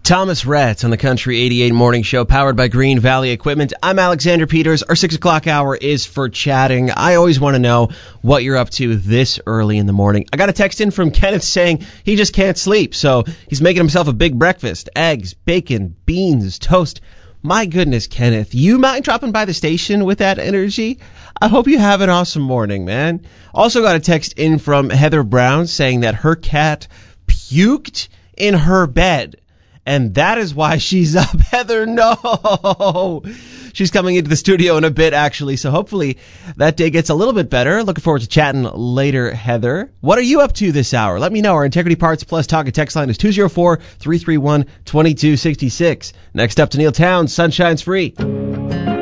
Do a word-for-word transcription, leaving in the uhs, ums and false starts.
Thomas Rhett on the Country eighty-eight Morning Show, powered by Green Valley Equipment. I'm Alexander Peters. Our six o'clock hour is for chatting. I always want to know what you're up to this early in the morning. I got a text in from Kenneth saying he just can't sleep, so he's making himself a big breakfast. Eggs, bacon, beans, toast. My goodness, Kenneth, you mind dropping by the station with that energy? I hope you have an awesome morning, man. Also got a text in from Heather Brown saying that her cat puked in her bed. And that is why she's up. Heather, no. She's coming into the studio in a bit, actually. So hopefully that day gets a little bit better. Looking forward to chatting later, Heather. What are you up to this hour? Let me know. Our Integrity Parts Plus talk and text line is two oh four, three three one, two two six six. Next up to Neil Towns, Sunshine's Free.